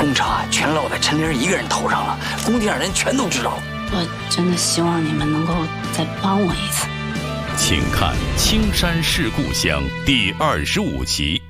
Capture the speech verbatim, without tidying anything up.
工程啊，全落在陈玲一个人头上了，工地上人全都知道了。 我真的希望你们能够再帮我一次。 请看《青山是故乡》第二十五集。